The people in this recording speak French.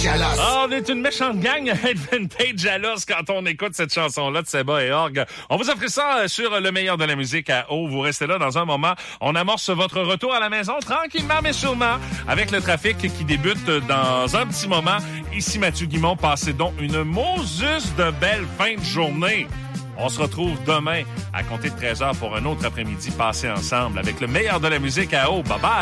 Jalos. Ah, on est une méchante gang à être vintage Jalos quand on écoute cette chanson-là de Seba et Org. On vous offre ça sur le meilleur de la musique à eau. Vous restez là dans un moment. On amorce votre retour à la maison tranquillement mais sûrement avec le trafic qui débute dans un petit moment. Ici Mathieu Guimond, passez donc une Moses de belle fin de journée. On se retrouve demain à compter de 13h pour un autre après-midi passé ensemble avec le meilleur de la musique à eau. Bye bye!